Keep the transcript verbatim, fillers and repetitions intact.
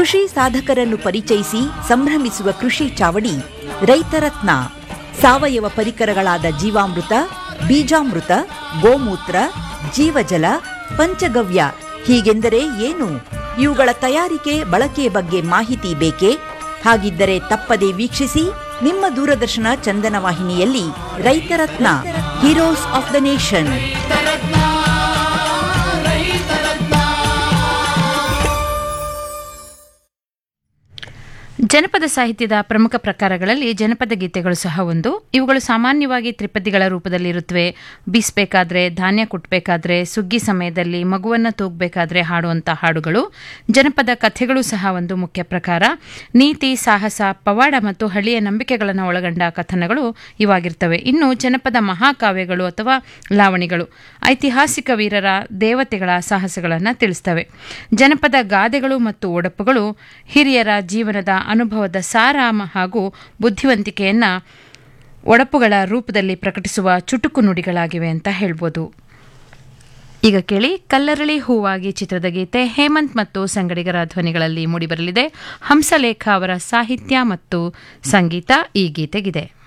ಕೃಷಿ ಸಾಧಕರನ್ನು ಪರಿಚಯಿಸಿ ಸಂಭ್ರಮಿಸುವ ಕೃಷಿ ಚಾವಡಿ ರೈತರತ್ನ. ಸಾವಯವ ಪರಿಕರಗಳಾದ ಜೀವಾಮೃತ, ಬೀಜಾಮೃತ, ಗೋಮೂತ್ರ, ಜೀವಜಲ, ಪಂಚಗವ್ಯ ಹೀಗೆಂದರೆ ಏನು? ಇವುಗಳ ತಯಾರಿಕೆ ಬಳಕೆಯ ಬಗ್ಗೆ ಮಾಹಿತಿ ಬೇಕೇ? ಹಾಗಿದ್ದರೆ ತಪ್ಪದೇ ವೀಕ್ಷಿಸಿ ನಿಮ್ಮ ದೂರದರ್ಶನ ಚಂದನ ವಾಹಿನಿಯಲ್ಲಿ ರೈತರತ್ನ, ಹೀರೋಸ್ ಆಫ್ ದ ನೇಷನ್. ಜನಪದ ಸಾಹಿತ್ಯದ ಪ್ರಮುಖ ಪ್ರಕಾರಗಳಲ್ಲಿ ಜನಪದ ಗೀತೆಗಳು ಸಹ ಒಂದು. ಇವುಗಳು ಸಾಮಾನ್ಯವಾಗಿ ತ್ರಿಪದಿಗಳ ರೂಪದಲ್ಲಿರುತ್ತವೆ. ಬೀಸಬೇಕಾದ್ರೆ, ಧಾನ್ಯ ಕುಟ್ಟಬೇಕಾದ್ರೆ, ಸುಗ್ಗಿ ಸಮಯದಲ್ಲಿ, ಮಗುವನ್ನು ತೂಗಬೇಕಾದ್ರೆ ಹಾಡುವಂಥ ಹಾಡುಗಳು. ಜನಪದ ಕಥೆಗಳು ಸಹ ಒಂದು ಮುಖ್ಯ ಪ್ರಕಾರ. ನೀತಿ, ಸಾಹಸ, ಪವಾಡ ಮತ್ತು ಹಳ್ಳಿಯ ನಂಬಿಕೆಗಳನ್ನು ಒಳಗೊಂಡ ಕಥನಗಳು ಇವಾಗಿರ್ತವೆ. ಇನ್ನು ಜನಪದ ಮಹಾಕಾವ್ಯಗಳು ಅಥವಾ ಲಾವಣಿಗಳು ಐತಿಹಾಸಿಕ ವೀರರ, ದೇವತೆಗಳ ಸಾಹಸಗಳನ್ನು ತಿಳಿಸ್ತವೆ. ಜನಪದ ಗಾದೆಗಳು ಮತ್ತು ಒಡಪುಗಳು ಹಿರಿಯರ ಜೀವನದ ಅನುಭವದ ಸಾರ ಹಾಗೂ ಬುದ್ಧಿವಂತಿಕೆಯನ್ನ ಒಡಪುಗಳ ರೂಪದಲ್ಲಿ ಪ್ರಕಟಿಸುವ ಚುಟುಕು ನುಡಿಗಳಾಗಿವೆ ಅಂತ ಹೇಳ್ಬೋದು. ಈಗ ಕೇಳಿ ಕಲ್ಲರಳಿ ಹೂವಾಗಿ ಚಿತ್ರದ ಗೀತೆ ಹೇಮಂತ್ ಮತ್ತು ಸಂಗಡಿಗರ ಧ್ವನಿಗಳಲ್ಲಿ ಮೂಡಿಬರಲಿದೆ. ಹಂಸಲೇಖ ಅವರ ಸಾಹಿತ್ಯ ಮತ್ತು ಸಂಗೀತ ಈ ಗೀತೆಗಿದೆ.